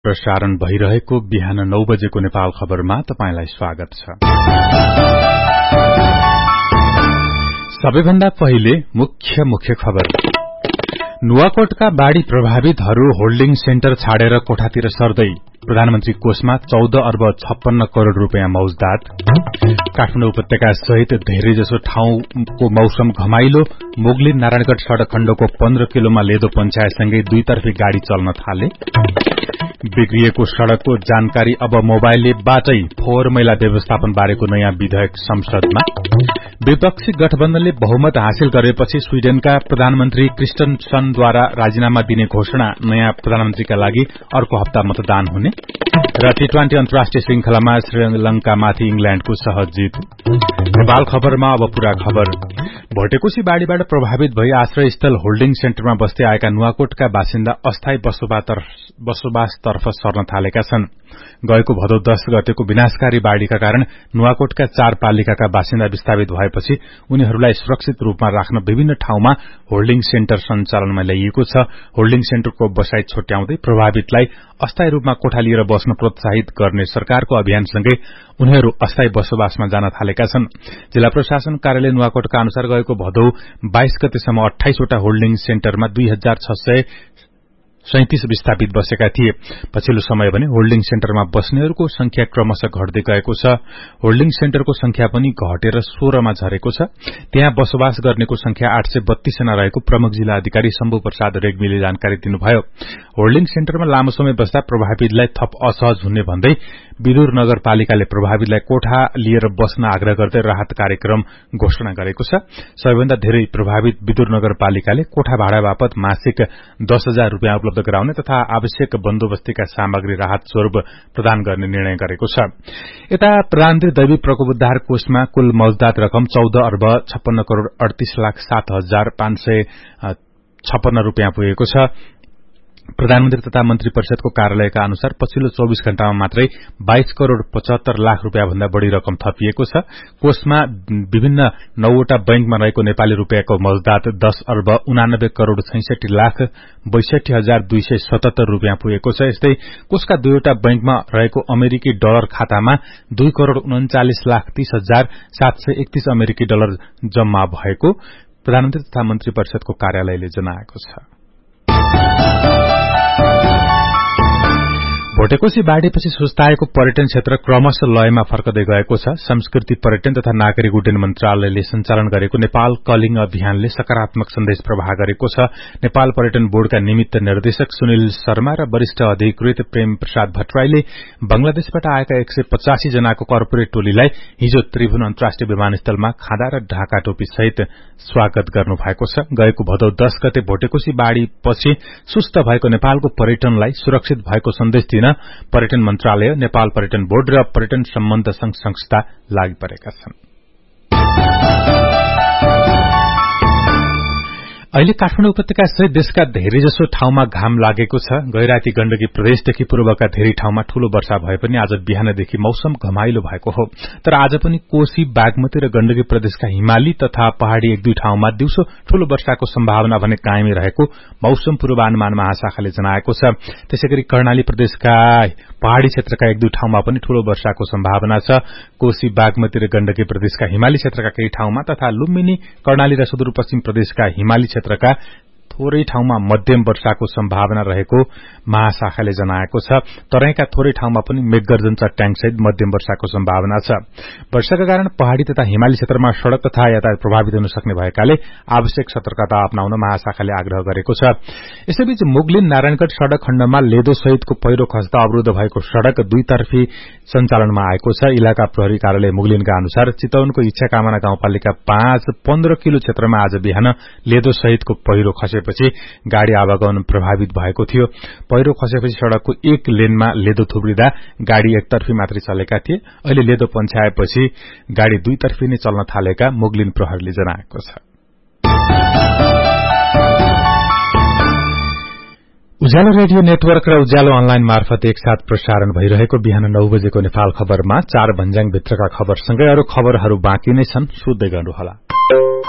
प्रसारण भइरहेको बिहान 9 बजेको नेपाल खबरमा तपाईंलाई स्वागत छ। सबैभन्दा पहिले मुख्य खबर। नुवाकोटका बाढ़ी प्रभावितहरू होल्डिङ सेन्टर छाडेर कोठातिर सर्दै, प्रधानमन्त्री कोषमा 14 अर्ब 56 करोड़ रूपियाँ मौजदात। काठमाडौँ उपत्यका सहित धेरैजसो ठाउँको मौसम घमाइलो, मोगलिन नारायणगढ़ सड़क खण्डको 15 किलोमा लेदो पञ्चायतसँगै दुईतर्फी गाड़ी चल्न थाले। बिग्रिएको सड़कको जानकारी अब मोबाइललेबाटै, फोहोर मैला व्यवस्थापन बारेको नयाँ विधेयक संसदमा। विपक्षी गठबन्धनले बहुमत हासिल गरेपछि स्वीडेनका प्रधानमन्त्री क्रिस्टनसनद्वारा राजीनामा दिने घोषणा, नयाँ प्रधानमन्त्रीका लागि अर्को हप्ता मतदान हुने। र टी20 अन्तर्राष्ट्रिय श्रृंखलामा श्रीलंकामाथि इंग्ल्याण्डको सहज जीत। नेपाल खबरमा अब पूरा खबर। भोटेकोशी बाढ़ीबाट प्रभावित भई आश्रयस्थल होल्डिङ सेन्टरमा बस्दै आएका नुवाकोटका बासिन्दा अस्थायी बसोबासतर्फ सर्न थालेका छन्। गएको भदौ 10 गतेको विनाशकारी बाढ़ीका कारण नुवाकोटका 4 पालिकाका बासिन्दा विस्थापित भएपछि उनीहरूलाई सुरक्षित रूपमा राख्न विभिन्न ठाउँमा होल्डिङ सेन्टर सञ्चालनमा ल्याइएको छ। होल्डिङ सेन्टरको बसाई छुट्याउँदै प्रभावितलाई अस्थायी रूपमा कोठा लिएर बस्न प्रोत्साहित गर्ने सरकारको अभियानसँगै उनीहरू अस्थायी बसोबासमा जान थालेका छन्। जिल्ला प्रशासन कार्यालय नुवाकोटका अनुसार गएको भदौ 22 गतेसम्म 28 वटा होल्डिङ सेन्टरमा 2637 विस्थापित बसेका थिए। पछिल्लो समय भने होल्डिङ सेन्टरमा बस्नेहरूको संख्या क्रमशः घट्दै गएको छ। होल्डिङ सेन्टरको संख्या पनि घटेर 16 मा झरेको छ। त्यहाँ बसोबास गर्नेको संख्या 832 जना रहेको प्रमुख जिल्ला अधिकारी शम्भु प्रसाद रेग्मीले जानकारी दिनुभयो। होल्डिङ सेन्टरमा लामो समय बस्दा प्रभावितलाई थप असहज हुने भन्दै विदुर नगरपालिकाले प्रभावितलाई कोठा लिएर बस्न आग्रह गर्दै राहत कार्यक्रम घोषणा गरेको छ। सबैभन्दा धेरै प्रभावित विदुर नगरपालिकाले कोठा भाडा बापत मासिक 10,000 रूपियाँ उपलब्ध गराउने तथा आवश्यक बन्दोबस्तीका सामग्री राहत स्वरूप प्रदान गर्ने निर्णय गरेको छ। यता प्रधानमन्त्री दैवी प्रकोपोद्धार कोषमा कुल मौजदात रकम 14 अर्ब 56 करोड़ 38 लाख 7,556 रूपियाँ पुगेको छ। प्रधानमन्त्री तथा मन्त्री परिषदको कार्यालयका अनुसार पछिल्लो 24 घण्टामा मात्रै 22 करोड़ 75 लाख रूपियाँ भन्दा बढ़ी रकम थपिएको छ। कोषमा विभिन्न 9 वटा बैंकमा रहेको नेपाली रूपियाँको मौजदात 10 अर्ब 89 करोड़ 66 लाख 62,277 रूपियाँ पुगेको छ। यस्तै कोषका 2 वटा बैंकमा रहेको अमेरिकी डलर खातामा 2 करोड़ 39 लाख 30,731 अमेरिकी डलर जम्मा भएको प्रधानमन्त्री तथा मन्त्री परिषदको कार्यालयले जनाएको छ। भोटेकोशी बाढ़ीपछि सुस्ताएको पर्यटन क्षेत्र क्रमशः लयमा फर्कदै गएको छ। संस्कृति, पर्यटन तथा नागरिक उड्डयन मन्त्रालयले सञ्चालन गरेको नेपाल कलिङ अभियानले सकारात्मक सन्देश प्रवाह गरेको छ। नेपाल पर्यटन बोर्डका निमित्त निर्देशक सुनिल शर्मा र वरिष्ठ अधिकृत प्रेम प्रसाद भट्टराईले बंगलादेशबाट आएका 185 जनाको कर्पोरेट टोलीलाई हिजो त्रिभुवन अन्तर्राष्ट्रिय विमानस्थलमा खादा र ढाका टोपी सहित स्वागत गर्नु भएको छ। गएको भदौ 10 गते भोटेकोशी बाढ़ीपछि सुस्त भएको नेपालको पर्यटनलाई सुरक्षित भएको सन्देश दिन पर्यटन मन्त्रालय, नेपाल पर्यटन बोर्ड र पर्यटन सम्बन्ध संघ संस्था लागि परेका छन्। अहिले काठमाडौँ उपत्यका सहित देशका धेरैजसो ठाउँमा घाम लागेको छ। गैराती गण्डकी प्रदेशदेखि पूर्वका धेरै ठाउँमा ठूलो वर्षा भए पनि आज बिहानदेखि मौसम घमाइलो भएको हो। तर आज पनि कोशी, बागमती र गण्डकी प्रदेशका हिमाली तथा पहाड़ी 1-2 ठाउँमा दिउँसो ठूलो वर्षाको सम्भावना भने कायमै रहेको मौसम पूर्वानुमान महाशाखाले जनाएको छ। त्यसैगरी कर्णाली प्रदेशका पहाड़ी क्षेत्रका 1-2 ठाउँमा पनि ठूलो वर्षाको सम्भावना छ। कोशी, बागमती र गण्डकी प्रदेशका हिमाली क्षेत्रका केही ठाउँमा तथा लुम्बिनी, कर्णाली र सुदूरपश्चिम प्रदेशका हिमाली क्षेत्रका थोरै ठाउँमा मध्यम वर्षाको सम्भावना रहेको महाशाखाले जनाएको छ। तराईका थोरै ठाउँमा पनि मेघगर्जन चट्याङसहित मध्यम वर्षाको सम्भावना छ। वर्षाका कारण पहाड़ी तथा हिमाली क्षेत्रमा सड़क तथा यातायात प्रभावित हुन सक्ने भएकाले आवश्यक सतर्कता अपनाउन महाशाखाले आग्रह गरेको छ। यसैबीच मोगलिन नारायणगढ़ सड़क खण्डमा लेदो सहितको पहिरो खस्दा अवरूद्ध भएको सड़क दुईतर्फी सञ्चालनमा आएको छ। इलाका प्रहरी कार्यालय मुगलिनका अनुसार चितवनको इच्छाकामना गाउँपालिका 5 15 किलो क्षेत्रमा आज बिहान लेदो सहितको पहिरो खसेपछि गाड़ी आवागमन प्रभावित भएको थियो। पहिरो खसेपछि सड़कको एक लेनमा लेदो थुब्रिँदा गाड़ी एकतर्फी मात्रै चलेका थिए। अहिले लेदो पन्छाएपछि गाड़ी दुईतर्फी नै चल्न थालेका मुगलिन प्रहरीले जनाएको छ। उज्यालो रेडियो नेटवर्क र उज्यालो अनलाइन मार्फत एकसाथ प्रसारण भइरहेको बिहान 9 बजेको नेपाल खबरमा 4 भन्ज्याङ भित्रका खबरसँगै अरू खबरहरू बाँकी नै छन्। सुन्दै गर्नुहोला।